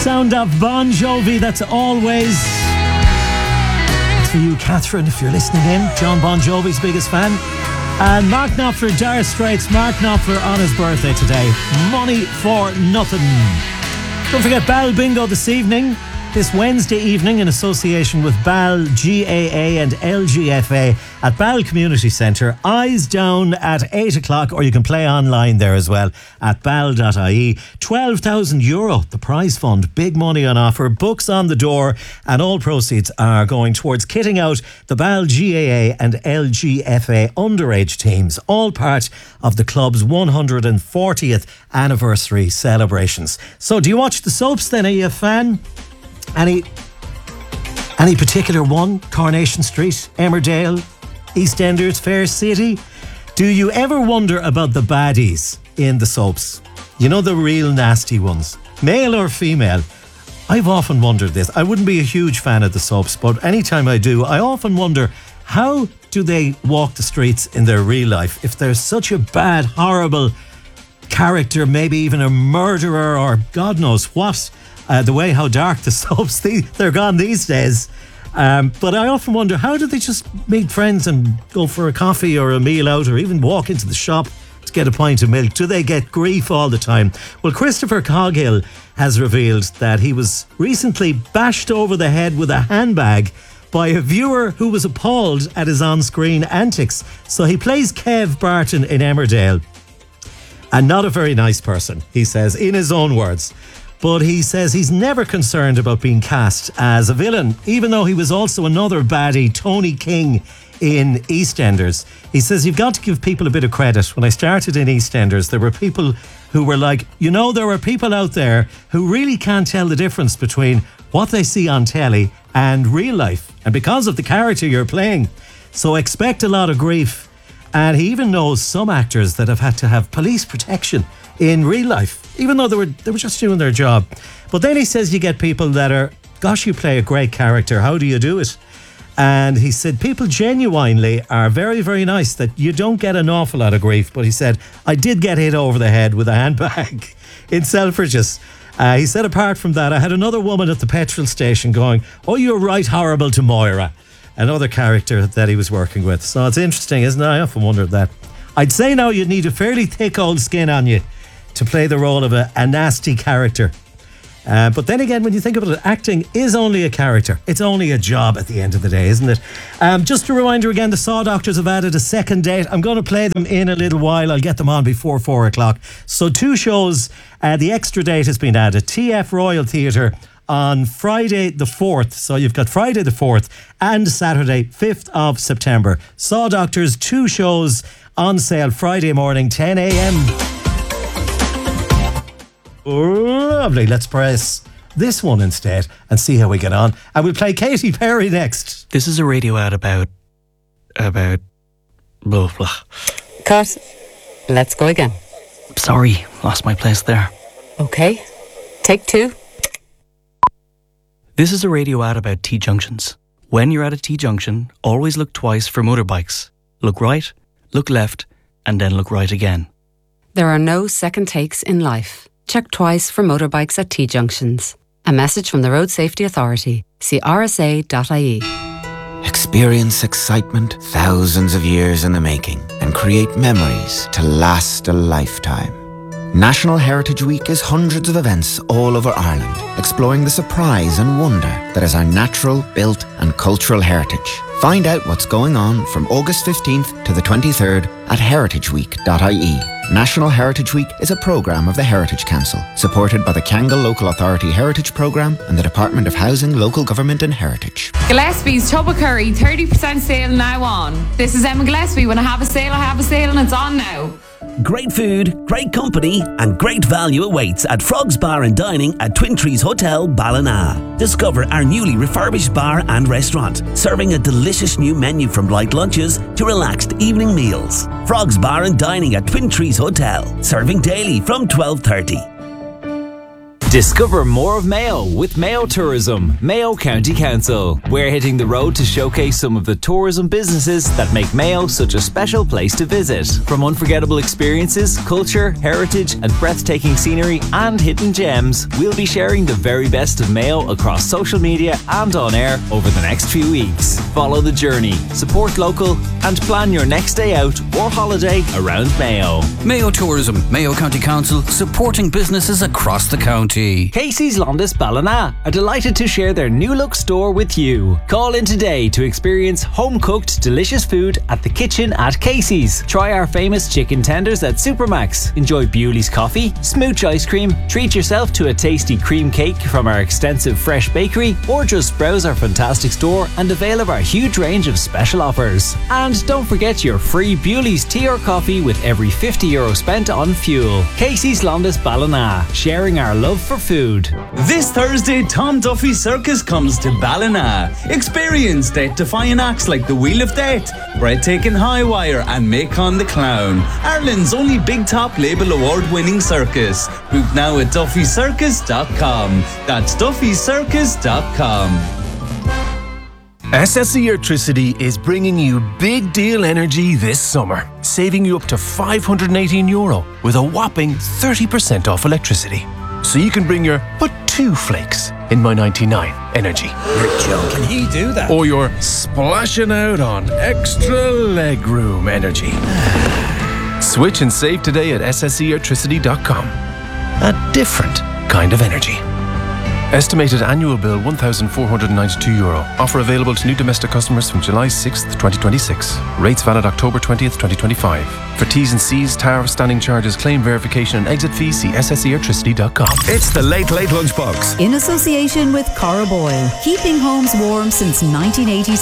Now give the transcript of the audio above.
sound of Bon Jovi, that's Always. It's for you, Catherine, if you're listening in. John Bon Jovi's biggest fan. And Mark Knopfler, Dire Straits. Mark Knopfler on his birthday today. Money for nothing. Don't forget Bal Bingo this evening. This Wednesday evening in association with Bal GAA and LGFA at Bal Community Centre. Eyes down at 8 o'clock, or you can play online there as well at bal.ie. €12,000, the prize fund. Big money on offer. Books on the door, and all proceeds are going towards kitting out the Bal GAA and LGFA underage teams, all part of the club's 140th anniversary celebrations. So do you watch the soaps then? Are you a fan? Any particular one? Coronation Street, Emmerdale, EastEnders, Fair City? Do you ever wonder about the baddies in the soaps? You know, the real nasty ones, male or female? I've often wondered this. I wouldn't be a huge fan of the soaps, but anytime I do, I often wonder, how do they walk the streets in their real life? If there's such a bad, horrible character, maybe even a murderer or God knows what, the way how dark the soaps, they're gone these days. But I often wonder, how do they just meet friends and go for a coffee or a meal out, or even walk into the shop to get a pint of milk? Do they get grief all the time? Well, Christopher Coghill has revealed that he was recently bashed over the head with a handbag by a viewer who was appalled at his on-screen antics. So he plays Kev Barton in Emmerdale, and not a very nice person, he says, in his own words. But he says he's never concerned about being cast as a villain, even though he was also another baddie, Tony King, in EastEnders. He says, you've got to give people a bit of credit. When I started in EastEnders, there were people who were like, there are people out there who really can't tell the difference between what they see on telly and real life, and because of the character you're playing. So expect a lot of grief. And he even knows some actors that have had to have police protection in real life, even though they were just doing their job. But then he says you get people that are, gosh, you play a great character, how do you do it? And he said people genuinely are very, very nice, that you don't get an awful lot of grief. But he said, I did get hit over the head with a handbag in Selfridges. He said, apart from that, I had another woman at the petrol station going, oh, you're right horrible to Moira, another character that he was working with. So it's interesting, isn't it? I often wondered that. I'd say now you'd need a fairly thick old skin on you to play the role of a nasty character. But then again, when you think about it, acting is only a character. It's only a job at the end of the day, isn't it? Just a reminder again, the Saw Doctors have added a second date. I'm going to play them in a little while. I'll get them on before 4 o'clock. So 2 shows. The extra date has been added. TF Royal Theatre on Friday the 4th. So you've got Friday the 4th and Saturday 5th of September. Saw Doctors, 2 shows on sale Friday morning, 10 a.m. Lovely. Let's press this one instead and see how we get on. And we'll play Katy Perry next. This is a radio ad about blah, blah. Cut. Let's go again. Sorry, lost my place there. Okay. Take 2. This is a radio ad about T-junctions. When you're at a T-junction, always look twice for motorbikes. Look right, look left, and then look right again. There are no second takes in life. Check twice for motorbikes at T-junctions. A message from the Road Safety Authority. See rsa.ie. Experience excitement thousands of years in the making and create memories to last a lifetime. National Heritage Week is hundreds of events all over Ireland, exploring the surprise and wonder that is our natural, built and cultural heritage. Find out what's going on from August 15th to the 23rd at heritageweek.ie. National Heritage Week is a programme of the Heritage Council, supported by the Kangol Local Authority Heritage Programme and the Department of Housing, Local Government and Heritage. Gillespie's Tubba Curry, 30% sale now on. This is Emma Gillespie. When I have a sale and it's on now. Great food, great company and great value awaits at Frogs Bar and Dining at Twin Trees Hotel, Ballina. Discover our newly refurbished bar and restaurant, serving a delicious new menu from light lunches to relaxed evening meals. Frogs Bar and Dining at Twin Trees Hotel, serving daily from 12:30. Discover more of Mayo with Mayo Tourism, Mayo County Council. We're hitting the road to showcase some of the tourism businesses that make Mayo such a special place to visit. From unforgettable experiences, culture, heritage and breathtaking scenery and hidden gems, we'll be sharing the very best of Mayo across social media and on air over the next few weeks. Follow the journey, support local and plan your next day out or holiday around Mayo. Mayo Tourism, Mayo County Council, supporting businesses across the county. Casey's Londis Ballina are delighted to share their new look store with you. Call in today to experience home-cooked delicious food at the kitchen at Casey's. Try our famous chicken tenders at Supermax. Enjoy Bewley's coffee, smooch ice cream, treat yourself to a tasty cream cake from our extensive fresh bakery, or just browse our fantastic store and avail of our huge range of special offers. And don't forget your free Bewley's tea or coffee with every €50 spent on fuel. Casey's Londis Ballina, sharing our love for food. This Thursday, Tom Duffy Circus comes to Ballina. Experience death-defying acts like the Wheel of Death, Breathtaking High Wire and Macon the Clown. Ireland's only Big Top Label award-winning circus. Book now at duffycircus.com. That's duffycircus.com. SSE Electricity is bringing you big deal energy this summer, saving you up to €518 with a whopping 30% off electricity. So you can bring your put 2 flakes in my 99 energy. You're joking, he do that? Or your splashing out on extra legroom energy. Switch and save today at SSEelectricity.com. A different kind of energy. Estimated annual bill €1,492. Offer available to new domestic customers from July 6th, 2026. Rates valid October 20th, 2025. For T's and C's, tariff, standing charges, claim verification and exit fees, see SSEelectricity.com. It's the Late Late Lunchbox. In association with Cora Boyle, keeping homes warm since 1986.